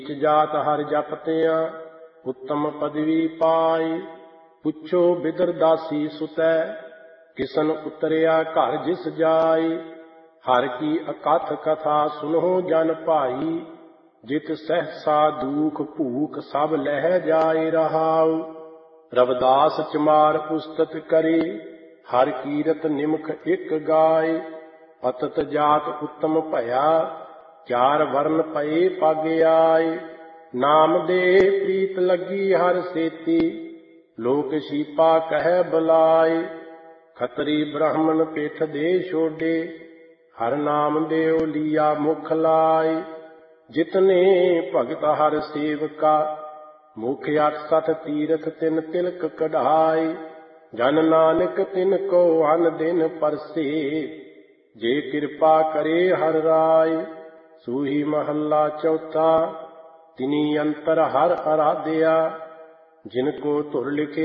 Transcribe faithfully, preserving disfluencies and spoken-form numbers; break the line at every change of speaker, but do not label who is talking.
जात हर जपतियां उत्तम पदवी पाई। पुछो बिदर दासी सुतै किसन उतरिया घर जिस जाई। हर की अकथ कथा सुनो जन भाई जित सहसा दुख भूख सब लह जाए रहाउ। रविदास चमार उस्तत करे हर कीरत निमख एक गाय। पतत जात उत्तम भया चार वर्ण पए पग आए। नाम दे प्रीत लगी हर सेती लोक सीपा कह बुलाए। खतरी ब्राह्मण पेठ दे छोड़े हर नाम देव लिया मुख लाए। जितने भगत हर सेवका मुख अठ सठ तीरथ तिन तिलक कढ़ाए। जन नानक तिन को अन दिन परसे जे कृपा करे हर राय। सूही महला चौथा तिनी अंतर हर आराध्या जिनको धुर लिखे